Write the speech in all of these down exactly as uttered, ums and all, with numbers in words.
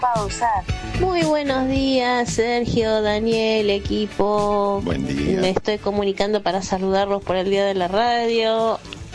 Pausar. Muy buenos días, Sergio, Daniel, equipo. Buen día. Me estoy comunicando para saludarlos por el Día de la Radio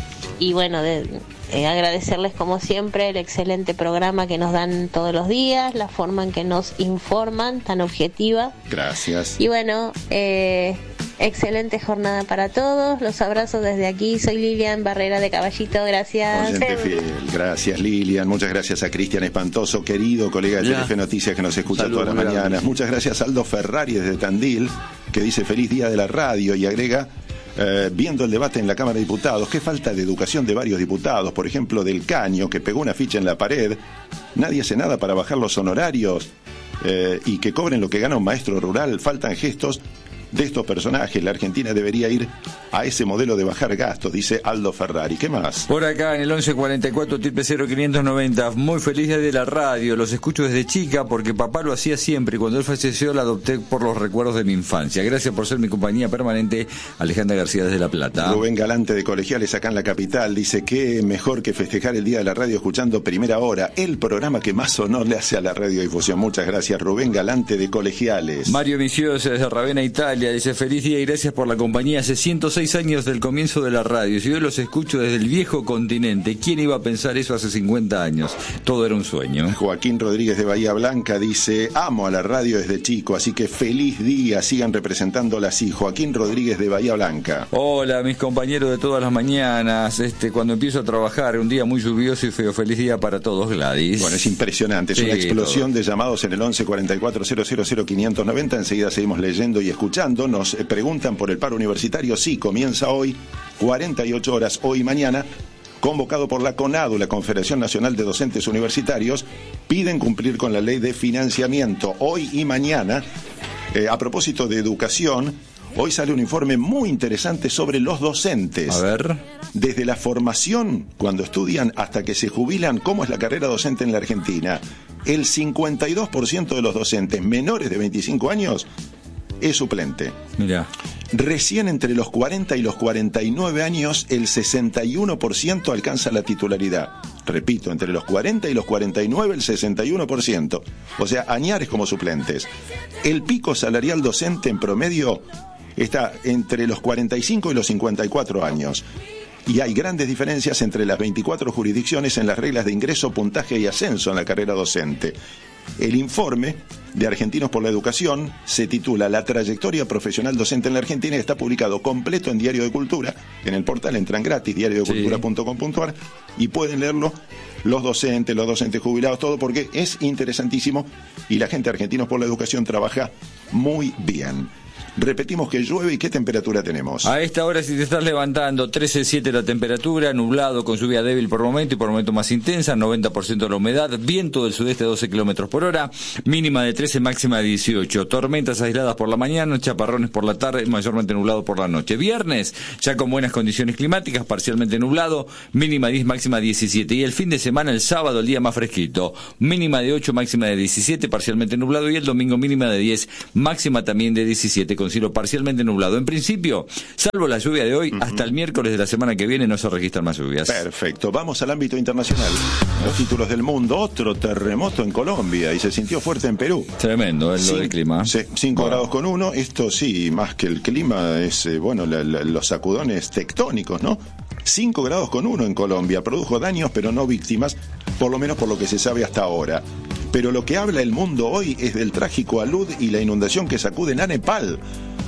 y bueno, de, eh, agradecerles como siempre el excelente programa que nos dan todos los días, la forma en que nos informan, tan objetiva. Gracias. Y bueno, eh, excelente jornada para todos. Los abrazos desde aquí. Soy Lilian Barrera de Caballito. Gracias. Oyente fiel. Gracias, Lilian. Muchas gracias a Cristian Espantoso, querido colega de Ya. Telefe Noticias que nos escucha Saludos, todas las grande. mañanas. Muchas gracias a Aldo Ferrari desde Tandil, que dice feliz día de la radio y agrega, eh, viendo el debate en la Cámara de Diputados, qué falta de educación de varios diputados, por ejemplo, del Caño, que pegó una ficha en la pared. Nadie hace nada para bajar los honorarios eh, y que cobren lo que gana un maestro rural. Faltan gestos de estos personajes. La Argentina debería ir a ese modelo de bajar gastos, dice Aldo Ferrari. ¿Qué más? Por acá en el once cuarenta y cuatro triple cero quinientos noventa, muy feliz día de la radio, los escucho desde chica porque papá lo hacía siempre y cuando él falleció la adopté por los recuerdos de mi infancia. Gracias por ser mi compañía permanente, Alejandra García desde La Plata. Rubén Galante de Colegiales acá en la capital dice que mejor que festejar el día de la radio escuchando Primera Hora, el programa que más honor le hace a la radiodifusión. Muchas gracias, Rubén Galante de Colegiales. Mario Vicioso desde Ravenna, Italia, dice feliz día y gracias por la compañía. Hace ciento seis años del comienzo de la radio. Si yo los escucho desde el viejo continente, ¿quién iba a pensar eso hace cincuenta años? Todo era un sueño. Joaquín Rodríguez de Bahía Blanca dice, amo a la radio desde chico, así que feliz día, sigan representándola así. Joaquín Rodríguez de Bahía Blanca. Hola, mis compañeros de todas las mañanas. Este, cuando empiezo a trabajar, un día muy lluvioso y feo. Feliz día para todos, Gladys. Bueno, es impresionante, es Sí, una explosión todo. de llamados en el once cuarenta y cuatro cero cero cero quinientos noventa. Enseguida seguimos leyendo y escuchando. Nos eh, preguntan por el paro universitario. Sí, comienza hoy, cuarenta y ocho horas, hoy y mañana. Convocado por la CONADU, la Confederación Nacional de Docentes Universitarios, piden cumplir con la ley de financiamiento hoy y mañana. Eh, a propósito de educación, hoy sale un informe muy interesante sobre los docentes. A ver. Desde la formación, cuando estudian, hasta que se jubilan, ¿cómo es la carrera docente en la Argentina? El cincuenta y dos por ciento de los docentes menores de veinticinco años es suplente. Mira. Recién entre los cuarenta y los cuarenta y nueve años, el sesenta y uno por ciento alcanza la titularidad. Repito, entre los cuarenta y los cuarenta y nueve, el sesenta y uno por ciento. O sea, añares como suplentes. El pico salarial docente en promedio está entre los cuarenta y cinco y los cincuenta y cuatro años. Y hay grandes diferencias entre las veinticuatro jurisdicciones en las reglas de ingreso, puntaje y ascenso en la carrera docente. El informe de Argentinos por la Educación se titula La trayectoria profesional docente en la Argentina y está publicado completo en Diario de Cultura. En el portal entran gratis, diario de cultura punto com punto ar, y pueden leerlo los docentes, los docentes jubilados, todo, porque es interesantísimo y la gente de Argentinos por la Educación trabaja muy bien. Repetimos que llueve y ¿qué temperatura tenemos? A esta hora, si te estás levantando, trece coma siete la temperatura, nublado con lluvia débil por momento y por momento más intensa, noventa por ciento de la humedad, viento del sudeste a doce kilómetros por hora, mínima de trece, máxima de dieciocho, tormentas aisladas por la mañana, chaparrones por la tarde, mayormente nublado por la noche. Viernes, ya con buenas condiciones climáticas, parcialmente nublado, mínima diez, máxima diecisiete. Y el fin de semana, el sábado, el día más fresquito, mínima de ocho, máxima de diecisiete, parcialmente nublado, y el domingo mínima de diez, máxima también de diecisiete, con cielo parcialmente nublado. En principio, salvo la lluvia de hoy, uh-huh. hasta el miércoles de la semana que viene no se registran más lluvias. Perfecto. Vamos al ámbito internacional. Los títulos del mundo. Otro terremoto en Colombia y se sintió fuerte en Perú. Tremendo, es Cin- lo del clima. cinco Bueno. grados con uno. Esto sí, más que el clima, es, eh, bueno, la, la, los sacudones tectónicos, ¿no? cinco grados con uno en Colombia. Produjo daños, pero no víctimas, por lo menos por lo que se sabe hasta ahora. Pero lo que habla el mundo hoy es del trágico alud y la inundación que sacuden a Nepal.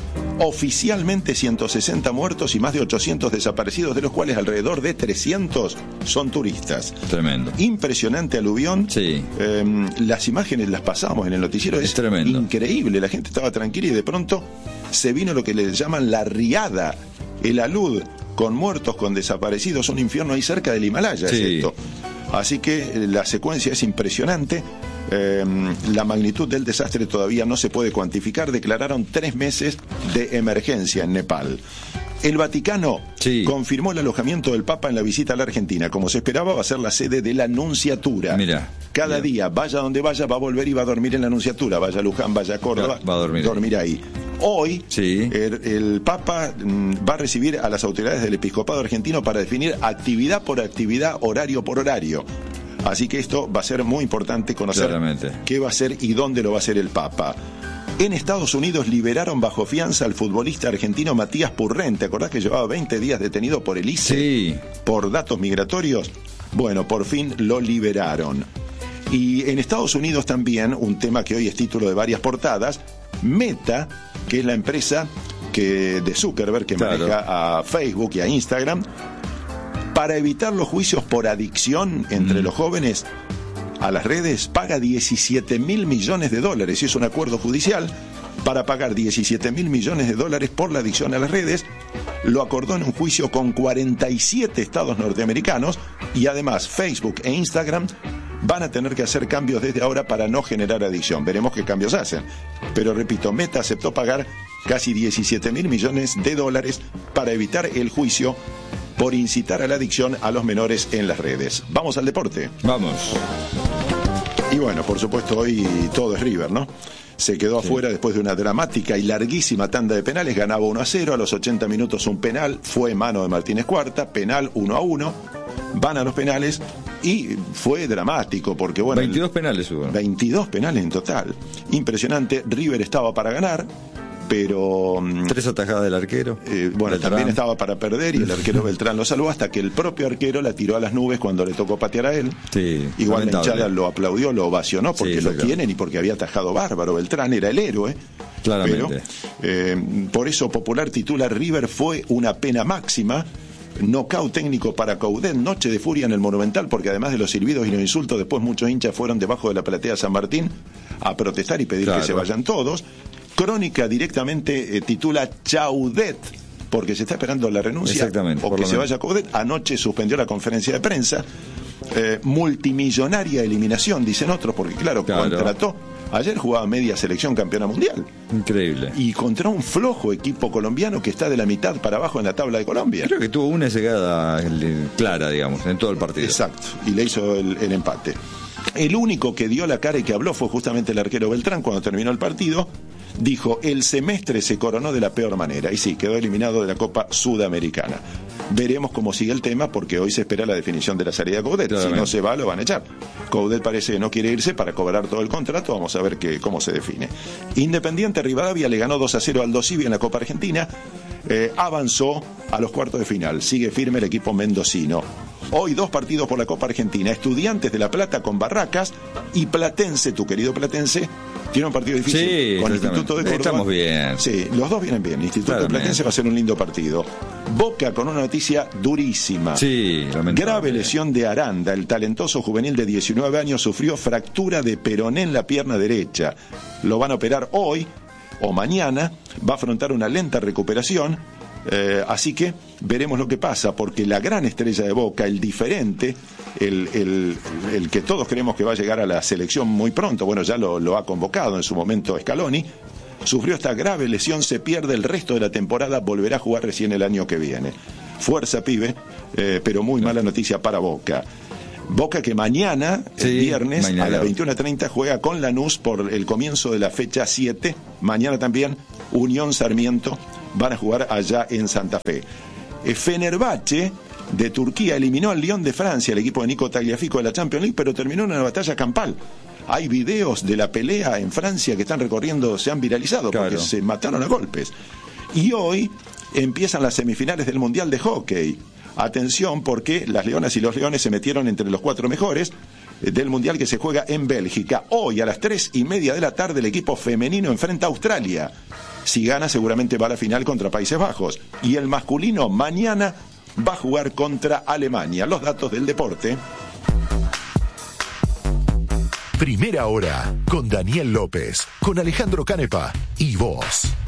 Oficialmente ciento sesenta muertos y más de ochocientos desaparecidos, de los cuales alrededor de trescientos son turistas. Tremendo. Impresionante aluvión. Sí. Eh, las imágenes las pasamos en el noticiero. Es, Es tremendo. Increíble. La gente estaba tranquila y de pronto se vino lo que le llaman la riada, el alud, con muertos, con desaparecidos. Un infierno ahí cerca del Himalaya. Sí. Es esto. Así que eh, la secuencia es impresionante. Eh, la magnitud del desastre todavía no se puede cuantificar. Declararon tres meses de emergencia en Nepal. El Vaticano sí. confirmó el alojamiento del Papa en la visita a la Argentina. Como se esperaba, va a ser la sede de la Nunciatura. Mira, Cada mira. día, vaya donde vaya, va a volver y va a dormir en la Nunciatura. Vaya a Luján, vaya a Córdoba, va a dormir, dormir ahí. Hoy, sí. el, el Papa mm, va a recibir a las autoridades del Episcopado argentino para definir actividad por actividad, horario por horario. Así que esto va a ser muy importante conocer Claramente. qué va a hacer y dónde lo va a hacer el Papa. En Estados Unidos liberaron bajo fianza al futbolista argentino Matías Purrén. ¿Te acordás que llevaba veinte días detenido por el I C E? Sí. Por datos migratorios. Bueno, por fin lo liberaron. Y en Estados Unidos también, un tema que hoy es título de varias portadas, Meta, que es la empresa que, de Zuckerberg que Claro. maneja a Facebook y a Instagram, para evitar los juicios por adicción entre mm. los jóvenes a las redes, paga diecisiete mil millones de dólares. Y es un acuerdo judicial para pagar diecisiete mil millones de dólares por la adicción a las redes. Lo acordó en un juicio con cuarenta y siete estados norteamericanos, y además Facebook e Instagram van a tener que hacer cambios desde ahora para no generar adicción. Veremos qué cambios hacen. Pero repito, Meta aceptó pagar casi diecisiete mil millones de dólares para evitar el juicio por incitar a la adicción a los menores en las redes. Vamos al deporte. Vamos. Y bueno, por supuesto, hoy todo es River, ¿no? Se quedó sí. afuera después de una dramática y larguísima tanda de penales. Ganaba uno a cero, a los ochenta minutos un penal, fue mano de Martínez Cuarta, penal uno a uno. Van a los penales y fue dramático porque, bueno... veintidós penales hubo. veintidós penales en total. Impresionante. River estaba para ganar, pero... Tres atajadas del arquero. Eh, bueno, Beltrán. También estaba para perder y el arquero Beltrán lo salvó hasta que el propio arquero la tiró a las nubes cuando le tocó patear a él. Sí, igual lamentable. La hinchada lo aplaudió, lo ovacionó porque sí, lo tienen y porque había atajado bárbaro. Beltrán era el héroe. Claramente. Pero, eh, por eso Popular titula: River fue una pena máxima. Nocaut técnico para Coudet, noche de furia en el Monumental, porque además de los silbidos y los insultos, después muchos hinchas fueron debajo de la platea San Martín a protestar y pedir claro. que se vayan todos. Crónica directamente eh, titula Chaudet, porque se está esperando la renuncia o que se vaya Coudet. Anoche suspendió la conferencia de prensa. Eh, multimillonaria eliminación, dicen otros, porque claro, claro. contrató. Ayer jugaba media selección campeona mundial. Increíble. Y contra un flojo equipo colombiano que está de la mitad para abajo en la tabla de Colombia. Creo que tuvo una llegada clara, digamos, en todo el partido. Exacto, y le hizo el, el empate. El único que dio la cara y que habló fue justamente el arquero Beltrán cuando terminó el partido. Dijo: el semestre se coronó de la peor manera. Y sí, quedó eliminado de la Copa Sudamericana. Veremos cómo sigue el tema, porque hoy se espera la definición de la salida de Coudet. Si no se va, lo van a echar. Coudet parece que no quiere irse para cobrar todo el contrato. Vamos a ver que, cómo se define. Independiente Rivadavia le ganó dos a cero al Dosivi en la Copa Argentina. Eh, avanzó a los cuartos de final. Sigue firme el equipo mendocino. Hoy dos partidos por la Copa Argentina. Estudiantes de La Plata con Barracas y Platense, tu querido Platense, tiene un partido difícil sí, con Instituto de Córdoba. Estamos bien. Sí, los dos vienen bien. Instituto Claramente. de Platense va a ser un lindo partido. Boca con una noticia durísima. Sí, lamentable. Grave lesión de Aranda. El talentoso juvenil de diecinueve años sufrió fractura de peroné en la pierna derecha. Lo van a operar hoy o mañana. Va a afrontar una lenta recuperación. Eh, así que veremos lo que pasa, porque la gran estrella de Boca, el diferente, el, el, el que todos creemos que va a llegar a la selección muy pronto, bueno, ya lo, lo ha convocado en su momento Scaloni, sufrió esta grave lesión, se pierde el resto de la temporada, volverá a jugar recién el año que viene. Fuerza, pibe, eh, pero muy mala noticia para Boca. Boca que mañana, sí, el viernes, mañana. a las veintiuna treinta juega con Lanús por el comienzo de la fecha siete. Mañana también Unión Sarmiento van a jugar allá en Santa Fe. Fenerbahce de Turquía eliminó al Lyon de Francia, el equipo de Nico Tagliafico de la Champions League, pero terminó en una batalla campal. Hay videos de la pelea en Francia que están recorriendo, se han viralizado, claro. porque se mataron a golpes. Y hoy empiezan las semifinales del Mundial de Hockey. Atención, porque las Leonas y los Leones se metieron entre los cuatro mejores del Mundial que se juega en Bélgica. Hoy a las tres y media de la tarde el equipo femenino enfrenta a Australia. Si gana, seguramente va a la final contra Países Bajos. Y el masculino mañana va a jugar contra Alemania. Los datos del deporte. Primera hora con Daniel López, con Alejandro Canepa y vos.